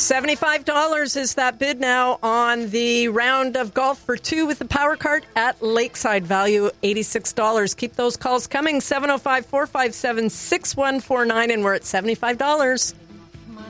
$75 is that bid now on the round of golf for two with the power cart at Lakeside. Value $86. Keep those calls coming. 705-457-6149, and we're at $75.